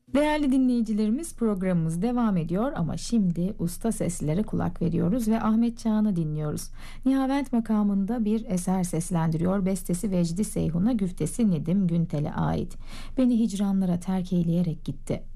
Değerli dinleyicilerimiz, programımız devam ediyor ama şimdi usta seslere kulak veriyoruz ve Ahmet Çağan'ı dinliyoruz. Nihavent makamında bir eser seslendiriyor. Bestesi Vecdi Seyhun'a, güftesi Nedim Güntel'e ait. Beni hicranlara terk eyleyerek gitti.